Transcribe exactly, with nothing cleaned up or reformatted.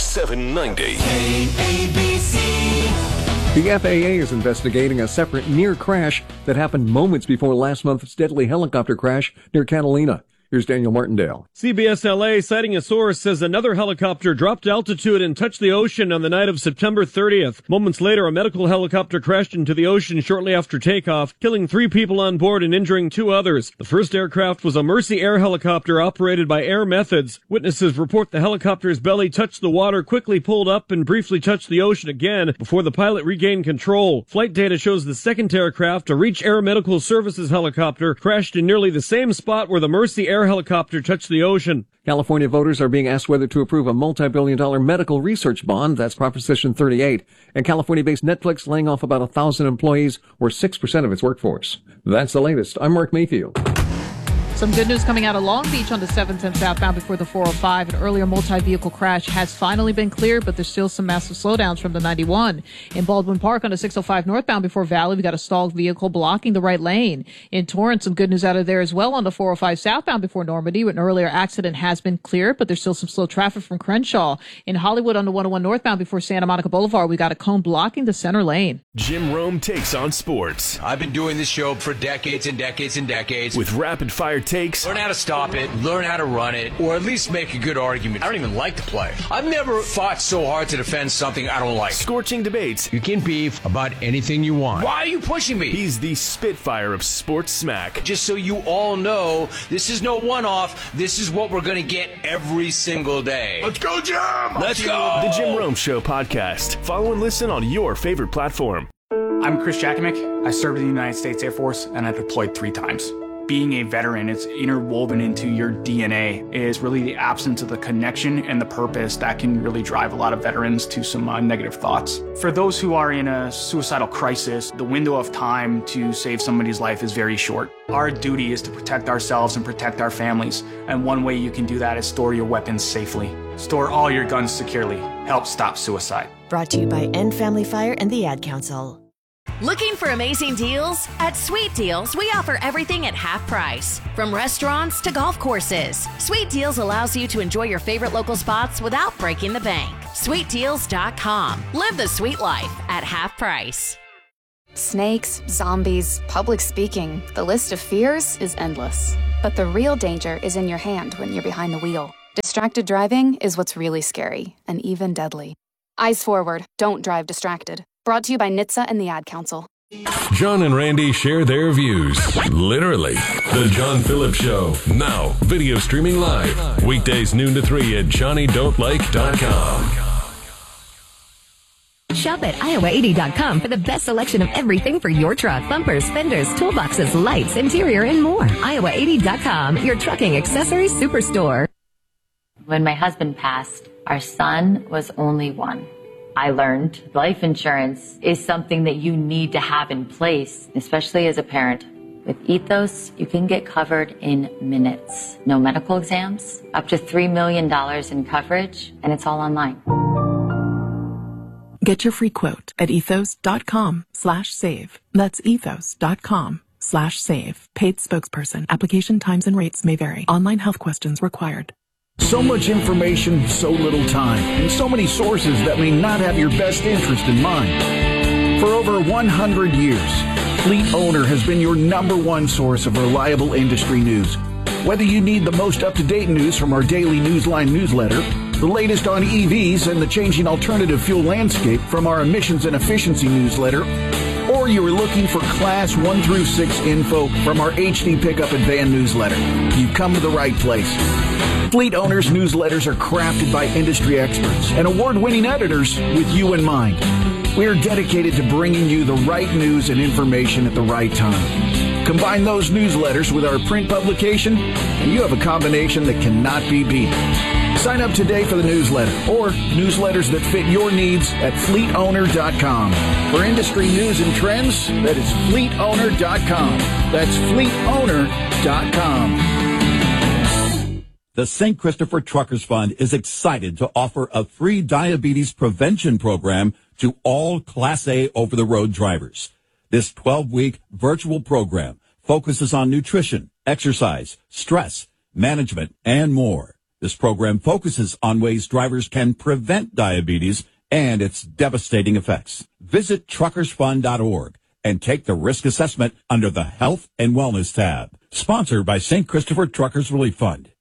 seven ninety. K A B C. The F A A is investigating a separate near crash that happened moments before last month's deadly helicopter crash near Catalina. Here's Daniel Martindale. C B S L A, citing a source, says another helicopter dropped altitude and touched the ocean on the night of September thirtieth. Moments later, a medical helicopter crashed into the ocean shortly after takeoff, killing three people on board and injuring two others. The first aircraft was a Mercy Air helicopter operated by Air Methods. Witnesses report the helicopter's belly touched the water, quickly pulled up, and briefly touched the ocean again before the pilot regained control. Flight data shows the second aircraft, a Reach Air Medical Services helicopter, crashed in nearly the same spot where the Mercy Air helicopter touched the ocean. California voters are being asked whether to approve a multi-billion dollar medical research bond. That's Proposition thirty-eight. And California-based Netflix laying off about a thousand employees, or six percent of its workforce. That's the latest. I'm Mark Mayfield. Some good news coming out of Long Beach on the seven ten southbound before the four oh five. An earlier multi-vehicle crash has finally been cleared, but there's still some massive slowdowns from the ninety-one. In Baldwin Park on the six oh five northbound before Valley, we got a stalled vehicle blocking the right lane. In Torrance, some good news out of there as well on the four oh five southbound before Normandy. An earlier accident has been cleared, but there's still some slow traffic from Crenshaw. In Hollywood on the one oh one northbound before Santa Monica Boulevard, we got a cone blocking the center lane. Jim Rome takes on sports. I've been doing this show for decades and decades and decades. With rapid-fire takes. Learn how to stop it, learn how to run it, or at least make a good argument. I don't even like to play. I've never fought so hard to defend something I don't like. Scorching debates. You can beef about anything you want. Why are you pushing me? He's the Spitfire of sports smack. Just so you all know, this is no one-off. This is what we're going to get every single day. Let's go, Jim! Let's go! The Jim Rome Show podcast. Follow and listen on your favorite platform. I'm Chris Jakimick. I served in the United States Air Force, and I deployed three times. Being a veteran, it's interwoven into your D N A. It is really the absence of the connection and the purpose that can really drive a lot of veterans to some uh, negative thoughts. For those who are in a suicidal crisis, the window of time to save somebody's life is very short. Our duty is to protect ourselves and protect our families, and one way you can do that is store your weapons safely. Store all your guns securely. Help stop suicide. Brought to you by End Family Fire and the Ad Council. Looking for amazing deals? At Sweet Deals, we offer everything at half price. From restaurants to golf courses, Sweet Deals allows you to enjoy your favorite local spots without breaking the bank. sweet deals dot com. Live the sweet life at half price. Snakes, zombies, public speaking. The list of fears is endless. But the real danger is in your hand when you're behind the wheel. Distracted driving is what's really scary and even deadly. Eyes forward. Don't drive distracted. Brought to you by N H T S A and the Ad Council. John and Randy share their views. Literally. The John Phillips Show. Now, video streaming live. Weekdays noon to three at johnny don't like dot com. Shop at iowa eighty dot com for the best selection of everything for your truck. Bumpers, fenders, toolboxes, lights, interior, and more. iowa eighty dot com, your trucking accessories superstore. When my husband passed, our son was only one. I learned life insurance is something that you need to have in place, especially as a parent. With Ethos, you can get covered in minutes. No medical exams, up to three million dollars in coverage, and it's all online. Get your free quote at ethos dot com slash save. That's ethos dot com slash save. Paid spokesperson. Application times and rates may vary. Online health questions required. So much information, so little time, and so many sources that may not have your best interest in mind. For over one hundred years, Fleet Owner has been your number one source of reliable industry news. Whether you need the most up-to-date news from our daily Newsline newsletter, the latest on E Vs and the changing alternative fuel landscape from our emissions and efficiency newsletter, or you are looking for Class one through six info from our H D Pickup and Van newsletter, you've come to the right place. Fleet Owners newsletters are crafted by industry experts and award-winning editors with you in mind. We are dedicated to bringing you the right news and information at the right time. Combine those newsletters with our print publication, and you have a combination that cannot be beat. Sign up today for the newsletter or newsletters that fit your needs at fleet owner dot com. For industry news and trends, that is fleet owner dot com. That's fleet owner dot com. The Saint Christopher Truckers Fund is excited to offer a free diabetes prevention program to all Class A over-the-road drivers. This twelve-week virtual program focuses on nutrition, exercise, stress, management, and more. This program focuses on ways drivers can prevent diabetes and its devastating effects. Visit truckers fund dot org and take the risk assessment under the Health and Wellness tab. Sponsored by Saint Christopher Truckers Relief Fund.